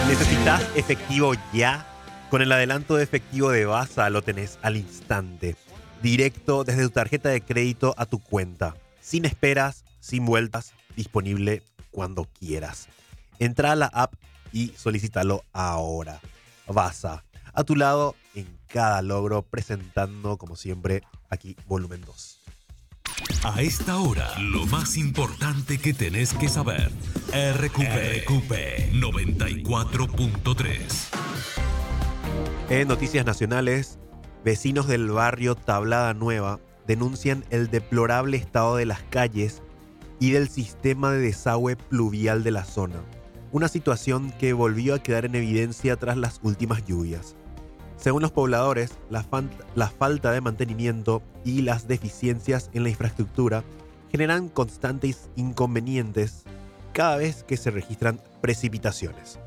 ¿Necesitas efectivo ya? Con el adelanto de efectivo de Baza lo tenés al instante, directo desde tu tarjeta de crédito a tu cuenta, sin esperas, sin vueltas, disponible cuando quieras. Entra a la app y solicítalo ahora. Baza, a tu lado en cada logro, presentando como siempre aquí Volumen 2. A esta hora, lo más importante que tenés que saber. RQP 94.3. En noticias nacionales, vecinos del barrio Tablada Nueva denuncian el deplorable estado de las calles y del sistema de desagüe pluvial de la zona. Una situación que volvió a quedar en evidencia tras las últimas lluvias. Según los pobladores, la falta de mantenimiento y las deficiencias en la infraestructura generan constantes inconvenientes cada vez que se registran precipitaciones.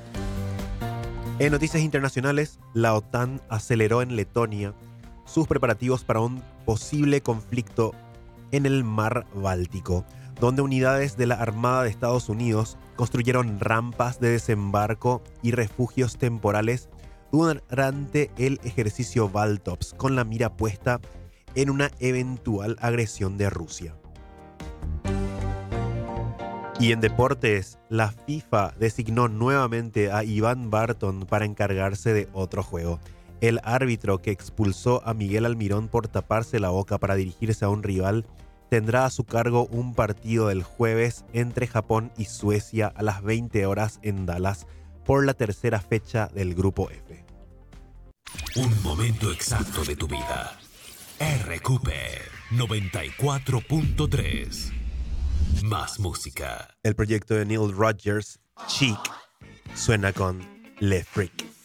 En noticias internacionales, la OTAN aceleró en Letonia sus preparativos para un posible conflicto en el mar Báltico, donde unidades de la Armada de Estados Unidos construyeron rampas de desembarco y refugios temporales durante el ejercicio Baltops, con la mira puesta en una eventual agresión de Rusia. Y en deportes, la FIFA designó nuevamente a Iván Barton para encargarse de otro juego. El árbitro que expulsó a Miguel Almirón por taparse la boca para dirigirse a un rival tendrá a su cargo un partido del jueves entre Japón y Suecia a las 20 horas en Dallas por la tercera fecha del Grupo F. Un momento exacto de tu vida. RQP 94.3. Más música. El proyecto de Neil Rogers, Chic, suena con Le Freak.